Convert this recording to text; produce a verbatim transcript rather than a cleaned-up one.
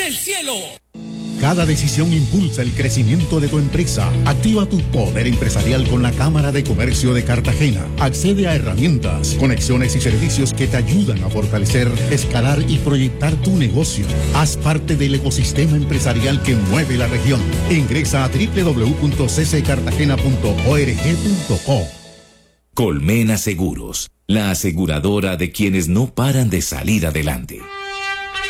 del cielo. Cada decisión impulsa el crecimiento de tu empresa. Activa tu poder empresarial con la Cámara de Comercio de Cartagena. Accede a herramientas, conexiones y servicios que te ayudan a fortalecer, escalar y proyectar tu negocio. Haz parte del ecosistema empresarial que mueve la región. Ingresa a doble u doble u doble u punto c c cartagena punto org punto co. Colmena Seguros, la aseguradora de quienes no paran de salir adelante.